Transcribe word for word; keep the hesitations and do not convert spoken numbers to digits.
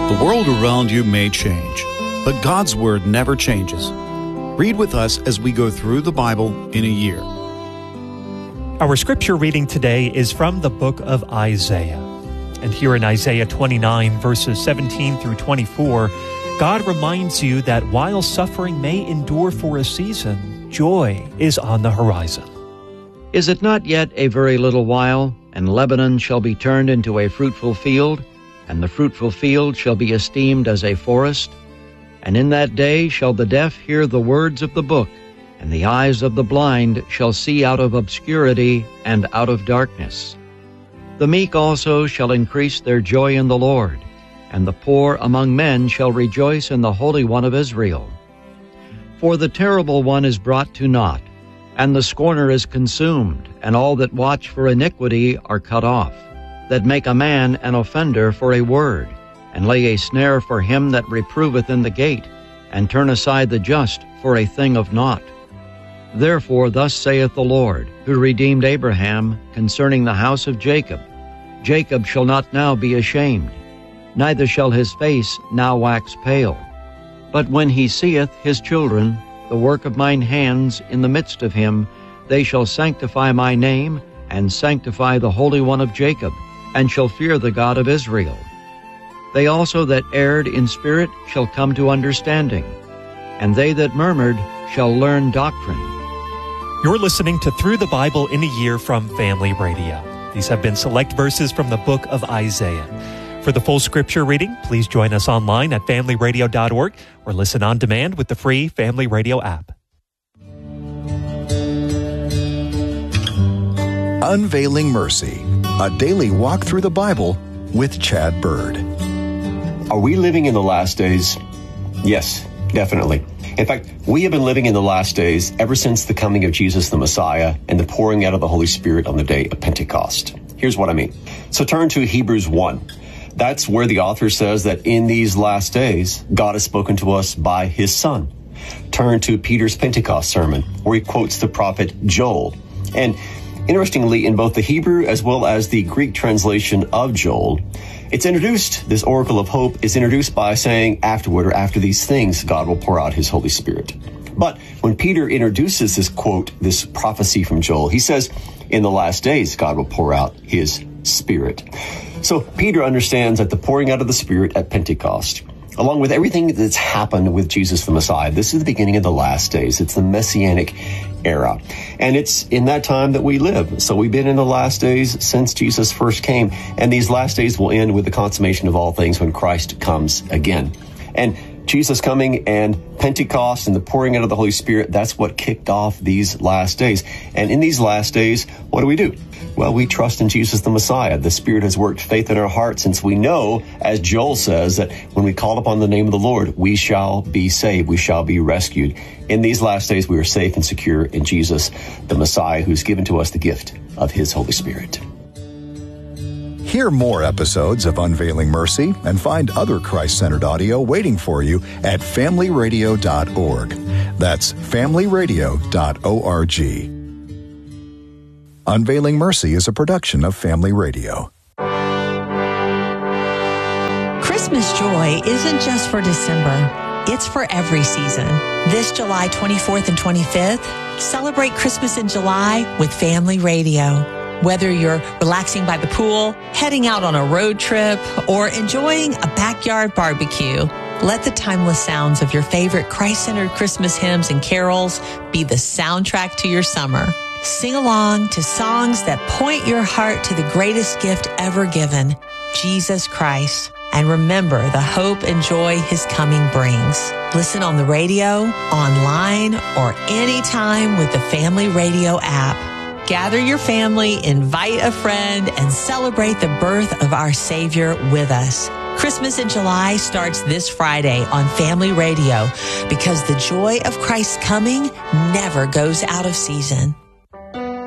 The world around you may change, but God's Word never changes. Read with us as we go through the Bible in a year. Our scripture reading today is from the book of Isaiah. And here in Isaiah twenty-nine, verses seventeen through twenty-four, God reminds you that while suffering may endure for a season, joy is on the horizon. Is it not yet a very little while, and Lebanon shall be turned into a fruitful field, and the fruitful field shall be esteemed as a forest? And in that day shall the deaf hear the words of the book, and the eyes of the blind shall see out of obscurity and out of darkness. The meek also shall increase their joy in the Lord, and the poor among men shall rejoice in the Holy One of Israel. For the terrible one is brought to naught, and the scorner is consumed, and all that watch for iniquity are cut off, that make a man an offender for a word, and lay a snare for him that reproveth in the gate, and turn aside the just for a thing of naught. Therefore thus saith the Lord, who redeemed Abraham, concerning the house of Jacob, Jacob shall not now be ashamed, neither shall his face now wax pale. But when he seeth his children, the work of mine hands in the midst of him, they shall sanctify my name, and sanctify the Holy One of Jacob, and shall fear the God of Israel. They also that erred in spirit shall come to understanding, and they that murmured shall learn doctrine. You're listening to Through the Bible in a Year from Family Radio. These have been select verses from the book of Isaiah. For the full scripture reading, please join us online at family radio dot org or listen on demand with the free Family Radio app. Unveiling Mercy, a daily walk through the Bible with Chad Bird. Are we living in the last days? Yes, definitely. In fact, we have been living in the last days ever since the coming of Jesus the Messiah and the pouring out of the Holy Spirit on the day of Pentecost. Here's what I mean. So turn to Hebrews one. That's where the author says that in these last days, God has spoken to us by his Son. Turn to Peter's Pentecost sermon, where he quotes the prophet Joel. And interestingly, in both the Hebrew as well as the Greek translation of Joel, it's introduced, this oracle of hope is introduced by saying afterward or after these things, God will pour out his Holy Spirit. But when Peter introduces this quote, this prophecy from Joel, he says, in the last days, God will pour out his Spirit. So Peter understands that the pouring out of the Spirit at Pentecost, along with everything that's happened with Jesus the Messiah, this is the beginning of the last days. It's the Messianic era. And it's in that time that we live. So we've been in the last days since Jesus first came. And these last days will end with the consummation of all things when Christ comes again. And Jesus coming and Pentecost and the pouring out of the Holy Spirit, that's what kicked off these last days. And in these last days, what do we do? Well, we trust in Jesus the Messiah. The Spirit has worked faith in our hearts, since we know, as Joel says, that when we call upon the name of the Lord, we shall be saved. We shall be rescued. In these last days, we are safe and secure in Jesus, the Messiah, who's given to us the gift of his Holy Spirit. Hear more episodes of Unveiling Mercy and find other Christ-centered audio waiting for you at family radio dot org. That's family radio dot org. Unveiling Mercy is a production of Family Radio. Christmas joy isn't just for December. It's for every season. This July twenty-fourth and twenty-fifth, celebrate Christmas in July with Family Radio. Whether you're relaxing by the pool, heading out on a road trip, or enjoying a backyard barbecue, let the timeless sounds of your favorite Christ-centered Christmas hymns and carols be the soundtrack to your summer. Sing along to songs that point your heart to the greatest gift ever given, Jesus Christ. And remember the hope and joy his coming brings. Listen on the radio, online, or anytime with the Family Radio app. Gather your family, invite a friend, and celebrate the birth of our Savior with us. Christmas in July starts this Friday on Family Radio, because the joy of Christ's coming never goes out of season.